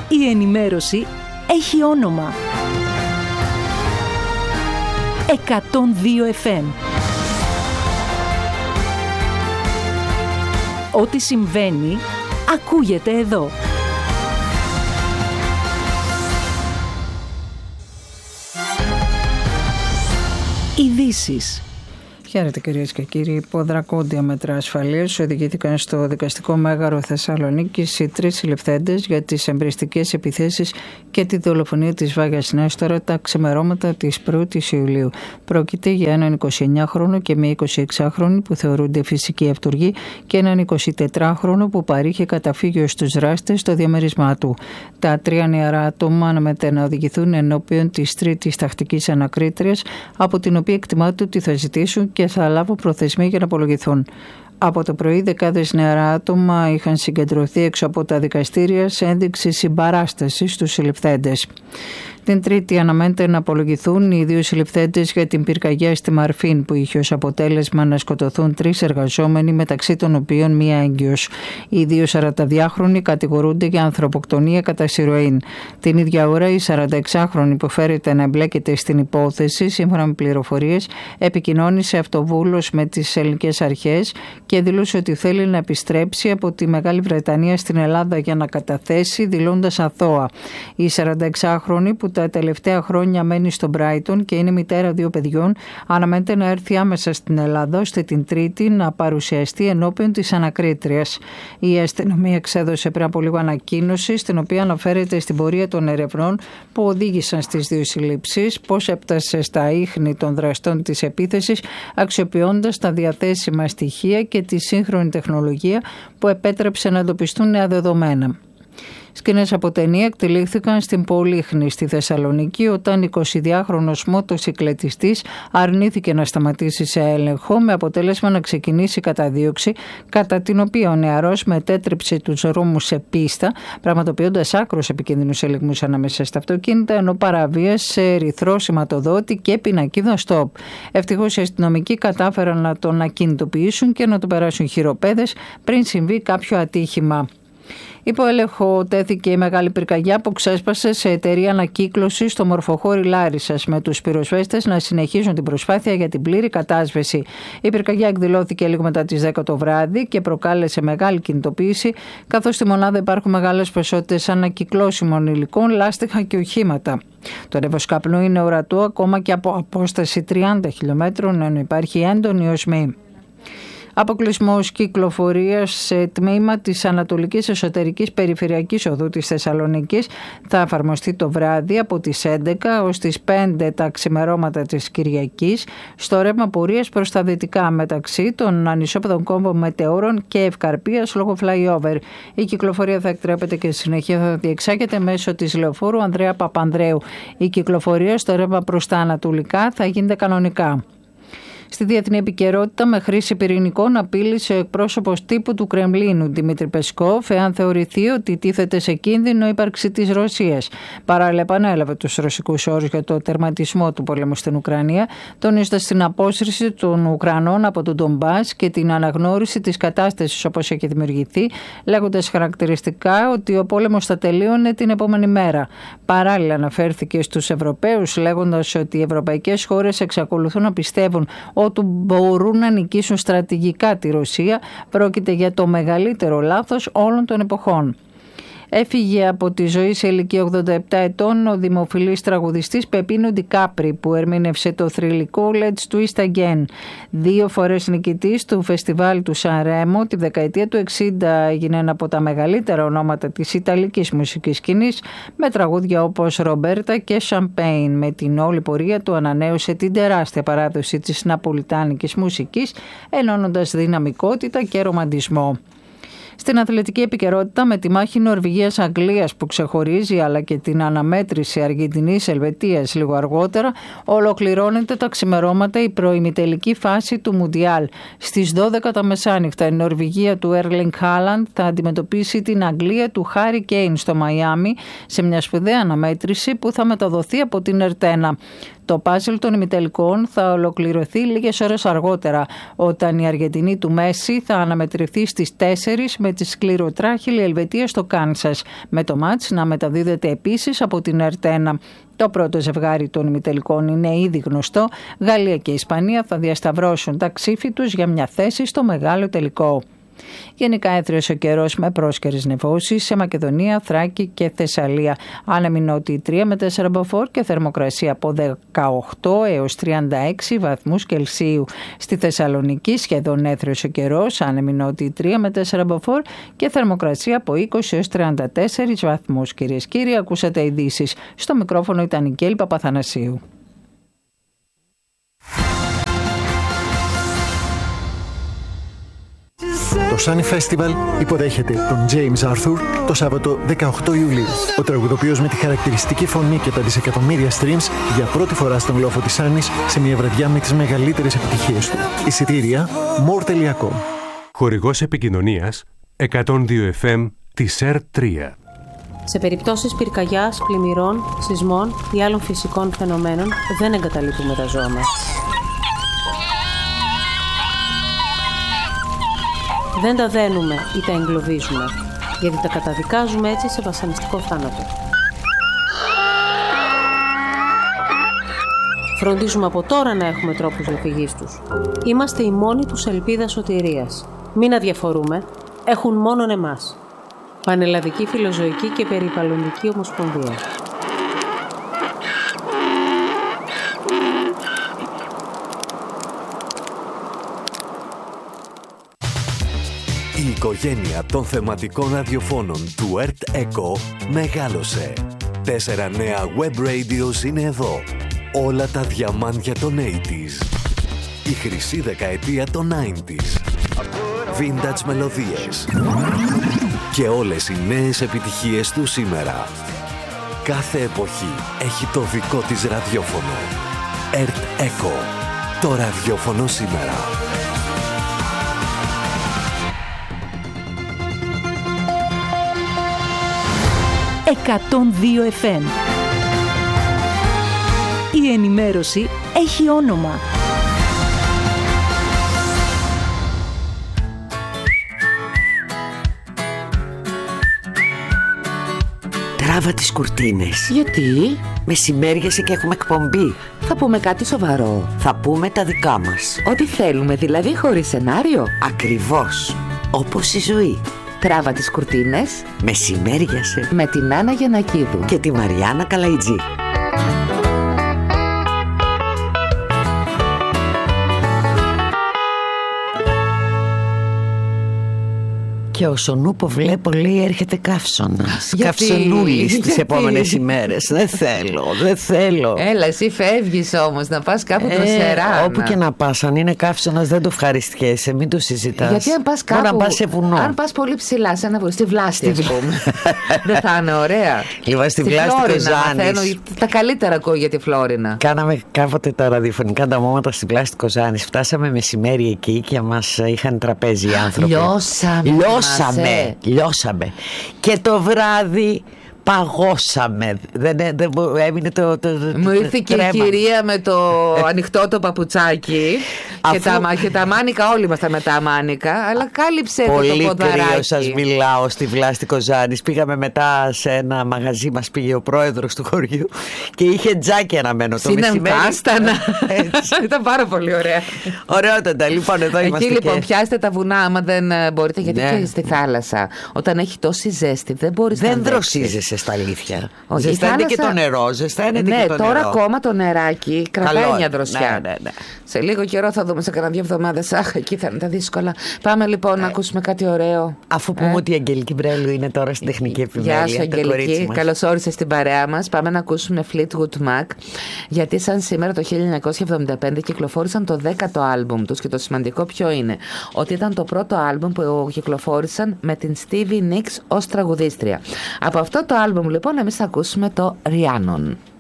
Η ενημέρωση έχει όνομα. 102 FM. Ό,τι συμβαίνει, ακούγεται εδώ. Ειδήσεις. Χαίρετε κυρίες και κύριοι. Υπό δρακόντια μέτρα ασφαλείας οδηγήθηκαν στο δικαστικό μέγαρο Θεσσαλονίκης οι 3 συλληφθέντες για τις εμπριστικές επιθέσεις και τη δολοφονία της Βάγιας Νέστορα τα ξημερώματα της 1ης Ιουλίου. Πρόκειται για έναν 29χρονο και μία 26χρονη που θεωρούνται φυσικοί αυτούργοι και έναν 24χρονο που παρήχε καταφύγιο στους δράστες στο διαμέρισμά του. Τα 3 νεαρά άτομα αναμένεται να οδηγηθούν ενώπιον της 3ης τακτικής ανακρίτριας, από την οποία εκτιμάται ότι θα ζητήσουν και θα λάβουν προθεσμία για να απολογηθούν. Από το πρωί, δεκάδες νεαρά άτομα είχαν συγκεντρωθεί έξω από τα δικαστήρια σε ένδειξη συμπαράστασης στους συλληφθέντες. Την Τρίτη αναμένεται να απολογηθούν οι 2 συλληφθέντες για την πυρκαγιά στη Μαρφίν, που είχε ως αποτέλεσμα να σκοτωθούν 3 εργαζόμενοι, μεταξύ των οποίων μία έγκυος. Οι 2 42χρονοι κατηγορούνται για ανθρωποκτονία κατά σιροήν. Την ίδια ώρα, η 46χρονη που φέρεται να εμπλέκεται στην υπόθεση, σύμφωνα με πληροφορίες, επικοινώνησε αυτοβούλος με τις ελληνικές αρχές και δήλωσε ότι θέλει να επιστρέψει από τη Μεγάλη Βρετανία στην Ελλάδα για να καταθέσει, δηλώντας αθώα. Η 46χρονη, που τα τελευταία χρόνια μένει στο Μπράιτον και είναι μητέρα 2 παιδιών, αναμένεται να έρθει άμεσα στην Ελλάδα ώστε την Τρίτη να παρουσιαστεί ενώπιον της ανακρίτριας. Η αστυνομία εξέδωσε πριν από λίγο ανακοίνωση, στην οποία αναφέρεται στην πορεία των ερευνών που οδήγησαν στις 2 συλλήψεις, πώς έπτασε στα ίχνη των δραστών της επίθεσης, αξιοποιώντας τα διαθέσιμα στοιχεία και τη σύγχρονη τεχνολογία που επέτρεψε να εντοπιστούν νέα δεδομένα. Σκηνές από ταινία εκτελήχθηκαν στην Πολύχνη στη Θεσσαλονίκη, όταν 22χρονος μοτοσικλετιστής αρνήθηκε να σταματήσει σε έλεγχο, με αποτέλεσμα να ξεκινήσει καταδίωξη, κατά την οποία ο νεαρός μετέτρεψε τους δρόμους σε πίστα, πραγματοποιώντας άκρως επικίνδυνους ελιγμούς ανάμεσα στα αυτοκίνητα, ενώ παραβίασε ερυθρό σηματοδότη και πινακίδα στοπ. Ευτυχώς οι αστυνομικοί κατάφεραν να τον ακινητοποιήσουν και να του περάσουν χειροπέδες πριν συμβεί κάποιο ατύχημα. Υπό έλεγχο τέθηκε η μεγάλη πυρκαγιά που ξέσπασε σε εταιρεία ανακύκλωσης στο Μορφοχώρι Λάρισσας, με τους πυροσβέστες να συνεχίζουν την προσπάθεια για την πλήρη κατάσβεση. Η πυρκαγιά εκδηλώθηκε λίγο μετά τις 10 το βράδυ και προκάλεσε μεγάλη κινητοποίηση, καθώς στη μονάδα υπάρχουν μεγάλες ποσότητες ανακυκλώσιμων υλικών, λάστιχα και οχήματα. Το ρεύος καπνού είναι ορατό ακόμα και από απόσταση 30 χιλιόμετρων, ενώ υπάρχει έντονη οσμή. Αποκλεισμός κυκλοφορίας σε τμήμα της Ανατολικής Εσωτερικής Περιφερειακής Οδού της Θεσσαλονίκης θα εφαρμοστεί το βράδυ από τις 11 ως τις 5 τα ξημερώματα της Κυριακής στο ρεύμα πορείας προς τα δυτικά, μεταξύ των ανισόπεδων κόμβων Μετεώρων και Ευκαρπίας λόγω flyover. Η κυκλοφορία θα εκτρέπεται και στη συνέχεια θα διεξάγεται μέσω της λεωφόρου Ανδρέα Παπανδρέου. Η κυκλοφορία στο ρεύμα προς τα ανατολικά θα γίνεται κανονικά. Στη διεθνή επικαιρότητα, με χρήση πυρηνικών απείλησε ο εκπρόσωπος τύπου του Κρεμλίνου, Δημήτρη Πεσκόφ, εάν θεωρηθεί ότι τίθεται σε κίνδυνο η ύπαρξη της Ρωσίας. Παράλληλα, επανέλαβε τους ρωσικούς όρους για το τερματισμό του πολέμου στην Ουκρανία, τονίζοντας την απόσυρση των Ουκρανών από τον Ντομπάς και την αναγνώριση της κατάστασης όπως έχει δημιουργηθεί, λέγοντας χαρακτηριστικά ότι ο πόλεμος θα τελείωνε την επόμενη μέρα. Παράλληλα, αναφέρθηκε στους Ευρωπαίους, λέγοντας ότι οι ευρωπαϊκές χώρες εξακολουθούν να πιστεύουν ότι μπορούν να νικήσουν στρατηγικά τη Ρωσία. Πρόκειται για το μεγαλύτερο λάθος όλων των εποχών. Έφυγε από τη ζωή σε ηλικία 87 ετών ο δημοφιλής τραγουδιστής Πεπίνο Ντικάπρι, που ερμήνευσε το θρυλικό Let's Twist Again. 2 φορές νικητής του φεστιβάλ του Σαν Ρέμο, τη δεκαετία του 60 έγινε ένα από τα μεγαλύτερα ονόματα της ιταλικής μουσικής σκηνής, με τραγούδια όπως Ρομπέρτα και Champagne. Με την όλη πορεία του ανανέωσε την τεράστια παράδοση της ναπολιτάνικης μουσικής, ενώνοντας δυναμικότητα και ρομαντισμό. Στην αθλητική επικαιρότητα, με τη μάχη Νορβηγίας-Αγγλίας που ξεχωρίζει, αλλά και την αναμέτρηση Αργεντινής-Ελβετίας λίγο αργότερα, ολοκληρώνεται τα ξημερώματα η προημιτελική φάση του Μουντιάλ. Στις 12 τα μεσάνυχτα η Νορβηγία του Έρλινγκ Χάλαντ θα αντιμετωπίσει την Αγγλία του Χάρι Κέιν στο Μαϊάμι, σε μια σπουδαία αναμέτρηση που θα μεταδοθεί από την Ερτένα. Το πάζλ των ημιτελικών θα ολοκληρωθεί λίγες ώρες αργότερα, όταν η Αργεντινή του Μέση θα αναμετρηθεί στις 4 με με τη σκληροτράχυλη Ελβετία στο Κάνσας, με το μάτς να μεταδίδεται επίσης από την ΕΡΤ1. Το πρώτο ζευγάρι των ημιτελικών είναι ήδη γνωστό. Γαλλία και Ισπανία θα διασταυρώσουν τα ξύφη τους για μια θέση στο μεγάλο τελικό. Γενικά έθριος ο καιρός με πρόσκαιρες νεφώσεις σε Μακεδονία, Θράκη και Θεσσαλία. Άνεμοι νότιοι 3 με 4 μποφόρ και θερμοκρασία από 18 έως 36 βαθμούς Κελσίου. Στη Θεσσαλονίκη σχεδόν έθριος ο καιρός, άνεμοι νότιοι 3 με 4 μποφόρ και θερμοκρασία από 20 έως 34 βαθμούς. Κυρίες και κύριοι, ακούσατε ειδήσεις. Στο μικρόφωνο ήταν η Κέλη Παπαθανασίου. Το Sunny Festival υποδέχεται τον James Arthur το Σάββατο 18 Ιουλίου. Ο τραγουδοποιός με τη χαρακτηριστική φωνή και τα δισεκατομμύρια streams για πρώτη φορά στον λόφο της Σάνης σε μια βραδιά με τις μεγαλύτερες επιτυχίες του. Εισιτήρια more.com. Χορηγός επικοινωνίας 102 FM της ΕΡΤ3. Σε περιπτώσεις πυρκαγιάς, πλημμυρών, σεισμών ή άλλων φυσικών φαινομένων δεν εγκαταλείπουμε τα ζώα μας. Δεν τα δένουμε ή τα εγκλωβίζουμε, γιατί τα καταδικάζουμε έτσι σε βασανιστικό θάνατο. Φροντίζουμε από τώρα να έχουμε τρόπους διαφυγής τους. Είμαστε η μόνη τους ελπίδα σωτηρίας. Μην αδιαφορούμε, έχουν μόνον εμάς. Πανελλαδική Φιλοζωική και Περιβαλλοντική Ομοσπονδία. Η οικογένεια των θεματικών ραδιοφώνων του ΕΡΤ ΕΚΟ μεγάλωσε. 4 νέα web radios είναι εδώ. Όλα τα διαμάντια των 80s. Η χρυσή δεκαετία των 90s. Vintage μελωδίες. Και όλες οι νέες επιτυχίες του σήμερα. Κάθε εποχή έχει το δικό της ραδιόφωνο. ΕΡΤ ΕΚΟ. Το ραδιόφωνο σήμερα. «102 FM». Η ενημέρωση έχει όνομα. Τράβα τις κουρτίνες. Γιατί? Μεσημέριασε και έχουμε εκπομπή. Θα πούμε κάτι σοβαρό. Θα πούμε τα δικά μας. Ό,τι θέλουμε, δηλαδή χωρίς σενάριο. Ακριβώς. Όπως η ζωή. Τράβα τις κουρτίνες. Μεσημέριασε. Με την Άννα Γιαννακίδου και τη Μαριάννα Καλαϊτζή. Και ο Σονούπο βλέπω, λέει, έρχεται καύσωνας. Καυσονούλης τις επόμενες ημέρες. Δεν θέλω. Έλα, εσύ φεύγεις όμως να πας κάπου δροσερά. Όπου και να πας, αν είναι καύσωνας δεν το ευχαριστιέσαι, μην το συζητάς. Γιατί αν πας κάπου, να πας σε βουνό. Αν πας πολύ ψηλά, σε ένα βουνό, στη Βλάστη, ας πούμε. Δεν θα είναι ωραία? Λοιπόν, στη Βλάστη Κοζάνης. Τα καλύτερα ακούω για τη Φλόρινα. Κάναμε κάποτε τα ραδιοφωνικά ανταμώματα στη Βλάστη Κοζάνης. Φτάσαμε μεσημέρι εκεί και μας είχαν τραπέζι οι άνθρωποι. Λιώσαμε. Και το βράδυ παγώσαμε. Δεν έμεινε το μου ήρθε και η κυρία με το ανοιχτό το παπουτσάκι. Και τα μάνικα, όλοι ήμασταν με τα μάνικα. Αλλά κάλυψε το ποδαράκι. Πολύ κρύο σας μιλάω στη Βλάστη Κοζάνης. Πήγαμε μετά σε ένα μαγαζί, μας πήγε ο πρόεδρος του χωριού και είχε τζάκι αναμένο το μεσημέρι. Ήταν πάρα πολύ ωραία. Ωραιότατα. Λοιπόν, εδώ είμαστε. Εκεί λοιπόν πιάστε τα βουνά άμα δεν μπορείτε, γιατί και στη θάλασσα όταν έχει τόση ζέστη δεν μπορείς να αντέξεις. Δεν δροσίζεσαι στα αλήθεια. Ζεσταίνεται και το νερό. Ναι, τώρα ακόμα το νεράκι κρατάει μια δροσιά. Ναι. Σε λίγο καιρό θα δούμε, σε κανένα 2 εβδομάδες. Αχ, εκεί θα είναι τα δύσκολα. Πάμε λοιπόν να ακούσουμε κάτι ωραίο. Αφού πούμε ότι η Αγγελική Μπρέλου είναι τώρα στην τεχνική επιμέλεια. Γεια σου, Αγγελική. Καλώς όρισες στην παρέα μας. Πάμε να ακούσουμε Fleetwood Mac. Γιατί σαν σήμερα το 1975 κυκλοφόρησαν το 10ο άλμπουμ τους. Και το σημαντικό ποιο είναι? Ότι ήταν το πρώτο άλμπουμ που κυκλοφόρησαν με την Stevie Nicks ως τραγουδίστρια. Από αυτό το άλμπουμ λοιπόν εμείς θα ακούσουμε το Rhiannon.